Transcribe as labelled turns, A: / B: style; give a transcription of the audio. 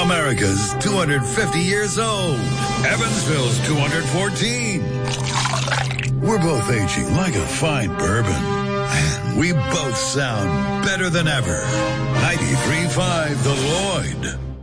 A: America's 250 years old. Evansville's 214. We're both aging like a fine bourbon. And we both sound better than ever. 93.5 The Lloyd.